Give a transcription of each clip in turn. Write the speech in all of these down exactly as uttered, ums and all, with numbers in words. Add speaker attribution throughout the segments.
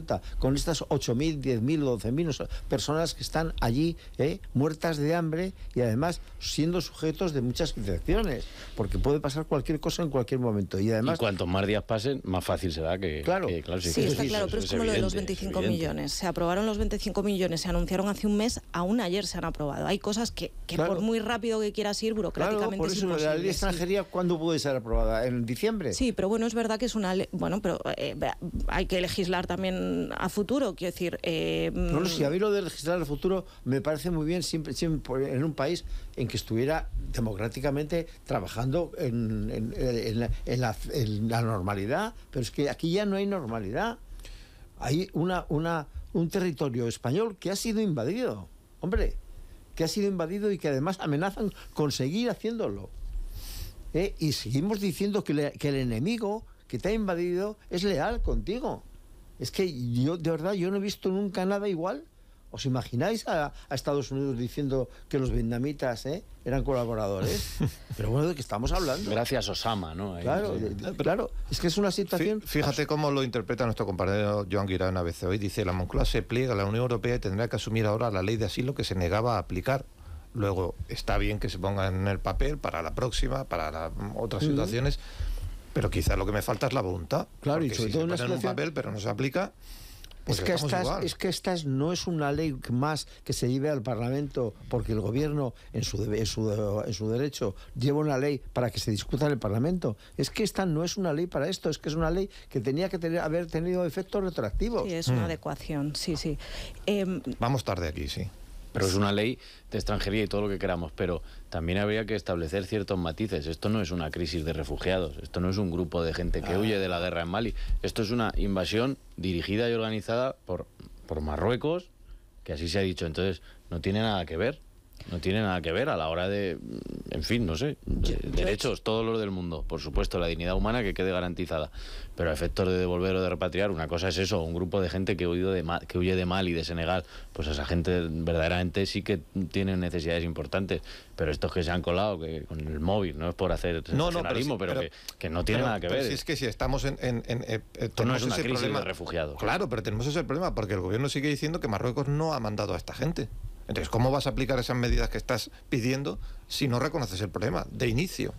Speaker 1: Ceuta, con estas ocho mil, diez mil, doce mil personas que están allí, ¿eh? muertas de hambre y además siendo sujetos de muchas infecciones, porque puede pasar cualquier cosa en cualquier momento. Y además,
Speaker 2: y cuantos más días pasen, más fácil será que...
Speaker 1: Claro,
Speaker 2: que, claro
Speaker 3: sí, sí, está claro, pero es, es como evidente, lo de los veinticinco millones. Se aprobaron los veinticinco millones, se anunciaron hace un mes, aún ayer se han aprobado. Hay cosas que, que claro. por muy rápido que quieras ir, burocráticamente
Speaker 1: claro, por eso,
Speaker 3: es imposible.
Speaker 1: La ley de extranjería, sí. ¿cuándo puede ser aprobada? ¿En diciembre?
Speaker 3: Sí, pero bueno, es verdad que es una ley... Bueno, pero eh, hay que legislar también a futuro, quiero decir... Eh,
Speaker 1: no, no, si a mí lo de legislar a futuro me parece muy bien siempre, siempre en un país en que estuviera democráticamente trabajando en, en, en, la, en, la, en la normalidad, pero es que aquí ya no hay normalidad. Hay una, una, un territorio español que ha sido invadido, hombre, que ha sido invadido y que además amenazan con seguir haciéndolo. ¿Eh? Y seguimos diciendo que, le, que el enemigo que te ha invadido es leal contigo. Es que yo, de verdad, yo no he visto nunca nada igual. ¿Os imagináis a, a Estados Unidos diciendo que los vietnamitas ¿eh? eran colaboradores? Pero bueno, ¿de qué estamos hablando?
Speaker 2: Gracias Osama, ¿no? Ahí,
Speaker 1: claro,
Speaker 2: sí.
Speaker 1: de, de, claro, es que es una situación...
Speaker 4: Fíjate cómo lo interpreta nuestro compañero Joan Guirao en A B C hoy. Dice, la Moncloa se pliega a la Unión Europea y tendrá que asumir ahora la ley de asilo que se negaba a aplicar. Luego, está bien que se ponga en el papel para la próxima, para la, otras uh-huh. situaciones, pero quizás lo que me falta es la voluntad.
Speaker 1: Claro, y sobre
Speaker 4: si
Speaker 1: todo
Speaker 4: se
Speaker 1: una
Speaker 4: pone en un papel, pero no se aplica... Pues
Speaker 1: es, que estas, es que esta no es una ley más que se lleve al Parlamento porque el gobierno en su, en, su, en su derecho lleva una ley para que se discuta en el Parlamento. Es que esta no es una ley para esto, es que es una ley que tenía que tener, haber tenido efectos retroactivos.
Speaker 3: Sí, es una mm. adecuación, sí, sí.
Speaker 4: Eh, Vamos tarde aquí, sí.
Speaker 2: Pero es una ley de extranjería y todo lo que queramos, pero también habría que establecer ciertos matices. Esto no es una crisis de refugiados, esto no es un grupo de gente que ah. huye de la guerra en Mali, esto es una invasión dirigida y organizada por, por Marruecos, que así se ha dicho. Entonces no tiene nada que ver, no tiene nada que ver a la hora de, en fin, no sé, de, derechos, todos los del mundo, por supuesto, la dignidad humana que quede garantizada, pero a efectos de devolver o de repatriar, una cosa es eso, un grupo de gente que, huido de Mal, que huye de Mali, de Senegal, pues esa gente verdaderamente sí que tiene necesidades importantes, pero estos que se han colado que con el móvil, no es por hacer
Speaker 4: no, no, pero, sí,
Speaker 2: pero, pero que, que no tiene
Speaker 4: pero,
Speaker 2: nada que
Speaker 4: pero
Speaker 2: ver.
Speaker 4: Si es que si estamos en... en, en, en
Speaker 2: Esto no es una crisis problema, de refugiados.
Speaker 4: Claro, pero tenemos ese problema, porque el gobierno sigue diciendo que Marruecos no ha mandado a esta gente. Entonces, ¿cómo vas a aplicar esas medidas que estás pidiendo si no reconoces el problema de inicio?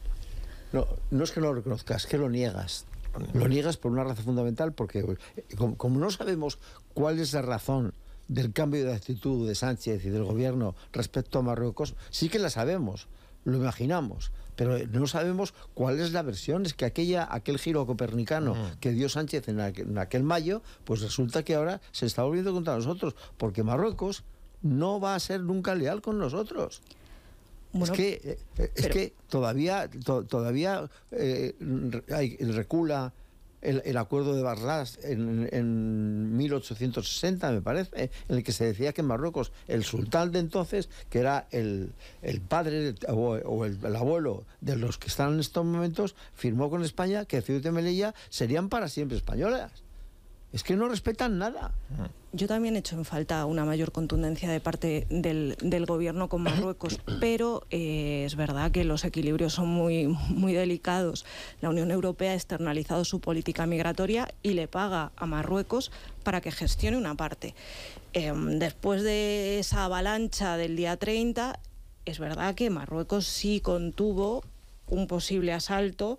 Speaker 1: No, no es que no lo reconozcas, es que lo niegas. Lo niegas por una razón fundamental, porque como, como no sabemos cuál es la razón del cambio de actitud de Sánchez y del gobierno respecto a Marruecos, sí que la sabemos, lo imaginamos, pero no sabemos cuál es la versión. Es que aquella, aquel giro copernicano uh-huh. que dio Sánchez en aquel, en aquel mayo, pues resulta que ahora se está volviendo contra nosotros, porque Marruecos no va a ser nunca leal con nosotros. Bueno, es que eh, es pero... que todavía to, todavía eh, hay, recula el, el acuerdo de Barlas en, en mil ochocientos sesenta, me parece, en el que se decía que en Marruecos el sultán de entonces, que era el, el padre o, o el, el abuelo de los que están en estos momentos, firmó con España que Ceuta y Melilla serían para siempre españolas. Es que no respetan nada.
Speaker 3: Yo también he hecho en falta una mayor contundencia de parte del, del gobierno con Marruecos, pero eh, es verdad que los equilibrios son muy, muy delicados. La Unión Europea ha externalizado su política migratoria y le paga a Marruecos para que gestione una parte. Eh, después de esa avalancha del día treinta, es verdad que Marruecos sí contuvo un posible asalto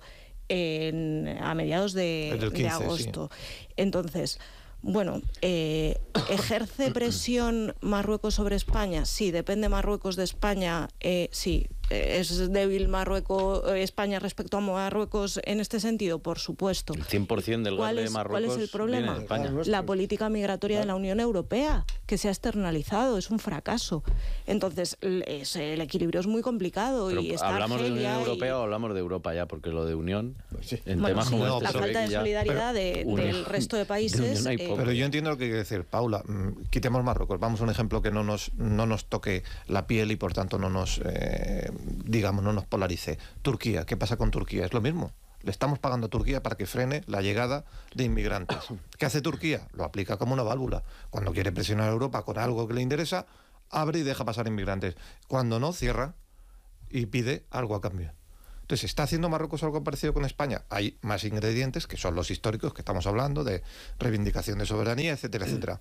Speaker 3: En, a mediados de, quince, de agosto. Sí. Entonces, bueno, eh, ¿ejerce presión Marruecos sobre España? Sí. ¿Depende Marruecos de España? Eh, sí. ¿Es débil Marruecos, España respecto a Marruecos en este sentido? Por supuesto.
Speaker 2: El cien por ciento del gas de Marruecos.
Speaker 3: ¿Cuál es el problema?
Speaker 2: De España.
Speaker 3: La política migratoria de la Unión Europea, que se ha externalizado, es un fracaso. Entonces, es, el equilibrio es muy complicado.
Speaker 2: Pero
Speaker 3: y está
Speaker 2: ¿hablamos de Unión Europea
Speaker 3: y...
Speaker 2: o hablamos de Europa ya? Porque lo de Unión,
Speaker 1: sí.
Speaker 2: en
Speaker 3: bueno,
Speaker 2: temas
Speaker 3: sí,
Speaker 2: como
Speaker 3: la
Speaker 2: este,
Speaker 3: falta de solidaridad de,
Speaker 2: Unión,
Speaker 3: del resto de países.
Speaker 2: De
Speaker 3: eh,
Speaker 4: pero yo entiendo lo que quiere decir Paula. Quitemos Marruecos. Vamos a un ejemplo que no nos, no nos toque la piel y por tanto no nos, eh, digamos, no nos polarice. Turquía, ¿qué pasa con Turquía? Es lo mismo. Le estamos pagando a Turquía para que frene la llegada de inmigrantes. ¿Qué hace Turquía? Lo aplica como una válvula. Cuando quiere presionar a Europa con algo que le interesa, abre y deja pasar inmigrantes. Cuando no, cierra y pide algo a cambio. Entonces, ¿está haciendo Marruecos algo parecido con España? Hay más ingredientes, que son los históricos que estamos hablando, de reivindicación de soberanía, etcétera, etcétera.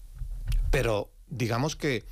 Speaker 4: Pero digamos que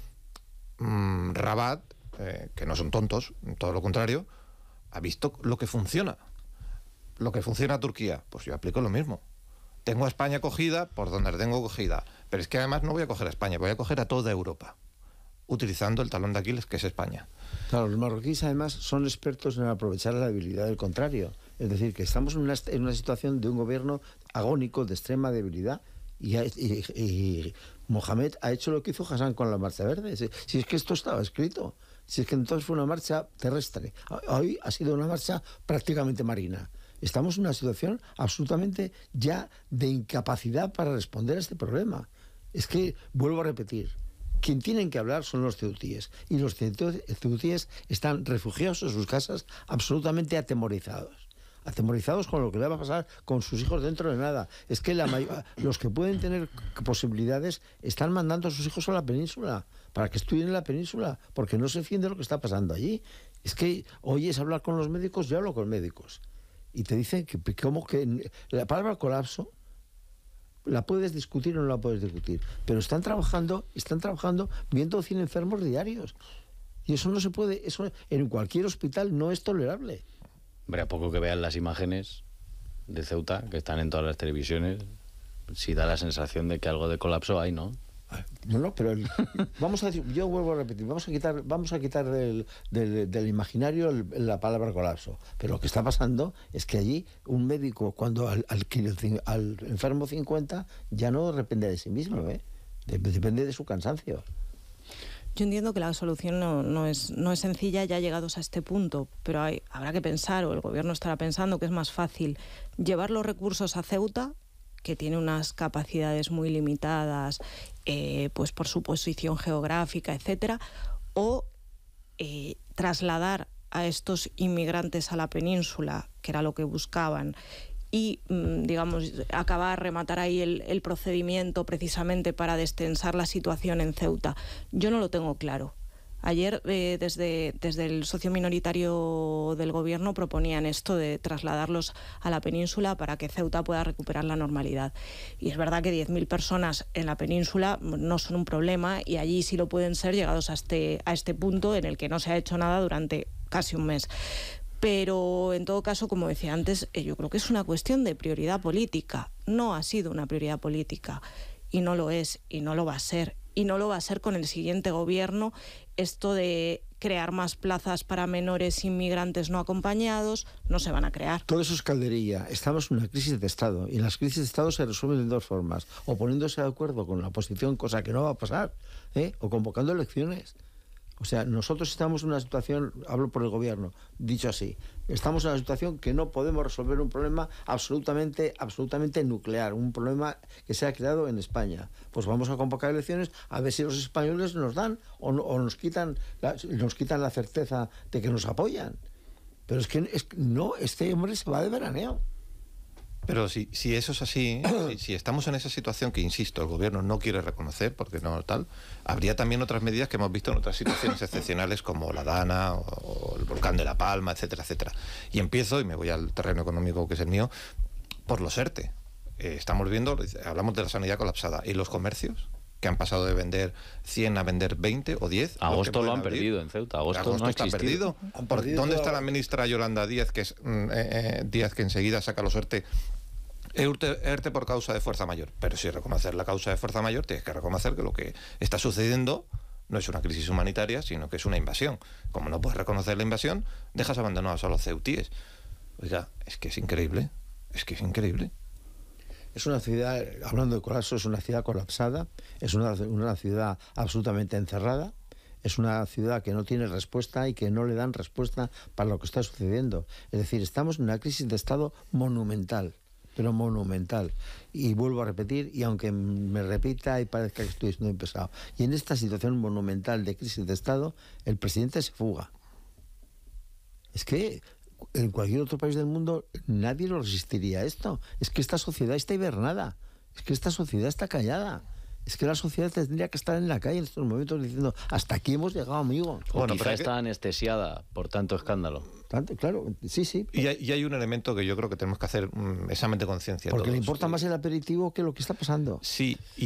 Speaker 4: mmm, Rabat, eh, que no son tontos, todo lo contrario, ha visto lo que funciona. Lo que funciona a Turquía, pues yo aplico lo mismo. Tengo a España cogida por donde la tengo cogida, pero es que además no voy a coger a España, voy a coger a toda Europa, utilizando el talón de Aquiles que es España.
Speaker 1: Claro, los marroquíes además son expertos en aprovechar la debilidad del contrario. Es decir, que estamos en una, en una situación de un gobierno agónico, de extrema debilidad, y, y, y Mohamed ha hecho lo que hizo Hassan con la Marcha Verde. Si, si es que esto estaba escrito, si es que entonces fue una marcha terrestre, hoy ha sido una marcha prácticamente marina. Estamos en una situación absolutamente ya de incapacidad para responder a este problema. Es que, vuelvo a repetir, quien tienen que hablar son los ceutíes, y los ceutíes están refugiados en sus casas absolutamente atemorizados. Atemorizados con lo que le va a pasar con sus hijos dentro de nada. Es que la mayor, los que pueden tener posibilidades están mandando a sus hijos a la península, para que estudien en la península, porque no se fíen de lo que está pasando allí. Es que oyes hablar con los médicos, yo hablo con médicos, y te dicen que, como que la palabra colapso la puedes discutir o no la puedes discutir, pero están trabajando, están trabajando viendo cien enfermos diarios, y eso no se puede, eso en cualquier hospital no es tolerable.
Speaker 2: Hombre, a poco que vean las imágenes de Ceuta, que están en todas las televisiones, sí da la sensación de que algo de colapso hay, ¿no?
Speaker 1: No, no, pero el, vamos a decir, yo vuelvo a repetir, vamos a quitar, vamos a quitar del, del, del imaginario el, la palabra colapso. Pero lo que está pasando es que allí un médico, cuando al, al, al enfermo cincuenta, ya no depende de sí mismo, ¿eh? Depende de su cansancio.
Speaker 3: Yo entiendo que la solución no, no, es, no es sencilla ya llegados a este punto, pero hay, habrá que pensar, o el gobierno estará pensando, que es más fácil llevar los recursos a Ceuta, que tiene unas capacidades muy limitadas, eh, pues por su posición geográfica, etcétera, o eh, trasladar a estos inmigrantes a la península, que era lo que buscaban, y, digamos, acabar, rematar ahí el, el procedimiento precisamente para destensar la situación en Ceuta. Yo no lo tengo claro. Ayer, eh, desde, desde el socio minoritario del gobierno, proponían esto de trasladarlos a la península para que Ceuta pueda recuperar la normalidad. Y es verdad que diez mil personas en la península no son un problema, y allí sí lo pueden ser llegados a este, a este punto en el que no se ha hecho nada durante casi un mes. Pero, en todo caso, como decía antes, yo creo que es una cuestión de prioridad política. No ha sido una prioridad política, y no lo es, y no lo va a ser. Y no lo va a ser con el siguiente gobierno. Esto de crear más plazas para menores inmigrantes no acompañados, no se van a crear.
Speaker 1: Todo eso es calderilla. Estamos en una crisis de Estado, y las crisis de Estado se resuelven de dos formas: o poniéndose de acuerdo con la oposición, cosa que no va a pasar, ¿eh? o convocando elecciones. O sea, nosotros estamos en una situación, hablo por el gobierno, dicho así, estamos en una situación que no podemos resolver un problema absolutamente, absolutamente nuclear, un problema que se ha creado en España. Pues vamos a convocar elecciones a ver si los españoles nos dan o, no, o nos quitan la, nos quitan la certeza de que nos apoyan. Pero es que es, no, este hombre se va de veraneo.
Speaker 4: Pero si, si eso es así, si, si estamos en esa situación que, insisto, el gobierno no quiere reconocer, porque no tal, habría también otras medidas que hemos visto en otras situaciones excepcionales, como la Dana o, o el volcán de La Palma, etcétera, etcétera. Y empiezo, y me voy al terreno económico que es el mío, por los ERTE. Eh, estamos viendo, hablamos de la sanidad colapsada. ¿Y los comercios? Que han pasado de vender cien a vender veinte o diez.
Speaker 2: Agosto lo han abrir. perdido en Ceuta. Agosto, Agosto no está
Speaker 4: perdido.
Speaker 1: Han perdido.
Speaker 4: ¿Dónde está la ministra Yolanda Díaz, que es mm, eh, Díaz, que enseguida saca los ERTE? ERTE por causa de fuerza mayor. Pero si reconocer la causa de fuerza mayor, tienes que reconocer que lo que está sucediendo no es una crisis humanitaria, sino que es una invasión. Como no puedes reconocer la invasión, dejas abandonados a los ceutíes. Oiga, es que es increíble. Es que es increíble.
Speaker 1: Es una ciudad, hablando de colapso, es una ciudad colapsada, es una, una ciudad absolutamente encerrada, es una ciudad que no tiene respuesta y que no le dan respuesta para lo que está sucediendo. Es decir, estamos en una crisis de Estado monumental, pero monumental. Y vuelvo a repetir, y aunque me repita y parezca que estoy siendo pesado, y en esta situación monumental de crisis de Estado, el presidente se fuga. Es que en cualquier otro país del mundo nadie lo resistiría a esto. Es que esta sociedad está hibernada. Es que esta sociedad está callada. Es que la sociedad tendría que estar en la calle en estos momentos diciendo, hasta aquí hemos llegado, amigo.
Speaker 2: O
Speaker 4: Bueno,
Speaker 2: quizá
Speaker 4: pero hay que-
Speaker 2: está anestesiada por tanto escándalo.
Speaker 1: Tanto, claro, sí, sí.
Speaker 4: Y hay, y hay un elemento que yo creo que tenemos que hacer un examen de conciencia
Speaker 1: Porque le
Speaker 4: todos.
Speaker 1: importa más el aperitivo que lo que está pasando.
Speaker 4: Sí, y